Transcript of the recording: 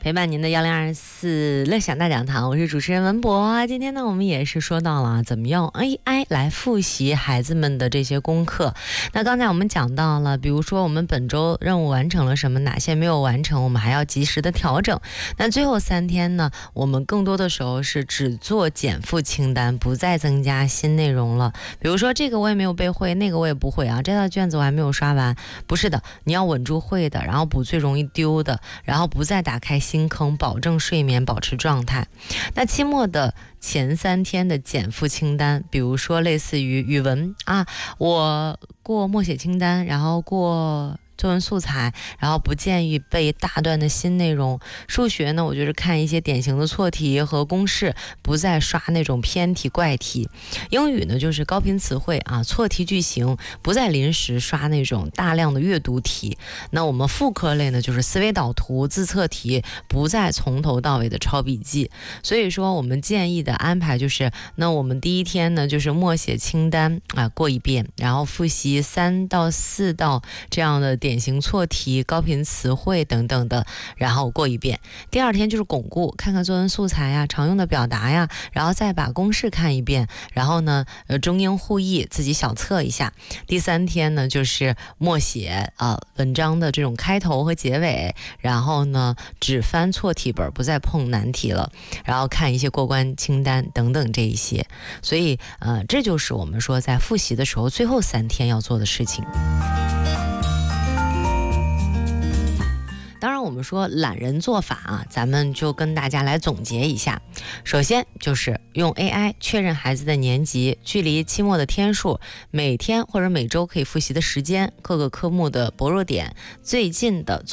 陪伴您的1024乐享大讲堂，我是主持人文博。今天呢，我们也是说到了怎么用 AI 来复习孩子们的这些功课。那刚才我们讲到了，比如说我们本周任务完成了什么，哪些没有完成，我们还要及时的调整。那最后3天呢，我们更多的时候是只做减负清单，不再增加新内容了。比如说这个我也没有背会，那个我也不会啊，这道卷子我还没有刷完。不是的，你要稳住会的，然后补最容易丢的，然后不再打开新坑，保证睡眠，保持状态。那期末的前3天的减负清单，比如说类似于语文啊，我过默写清单，然后过作文素材，然后不建议背大段的新内容。数学呢，我就是看一些典型的错题和公式，不再刷那种偏题怪题。英语呢，就是高频词汇啊，错题句型，不再临时刷那种大量的阅读题。那我们副科类呢，就是思维导图、自测题，不再从头到尾的抄笔记。所以说我们建议的安排就是，那我们第1天呢，就是默写清单啊过一遍，然后复习3到4道这样的典型错题、高频词汇等等的，然后过一遍。第2天就是巩固，看看作文素材呀、常用的表达呀，然后再把公式看一遍，然后呢，中英互译自己小测一下。第3天呢，就是默写文章的这种开头和结尾，然后呢，只翻错题本，不再碰难题了，然后看一些过关清单等等这一些。所以这就是我们说在复习的时候最后3天要做的事情。当然我们说懒人做法啊，咱们就跟大家来总结一下。首先就是用 AI 确认孩子的年级、距离期末的天数、每天或者每周可以复习的时间、各个科目的薄弱点、最近的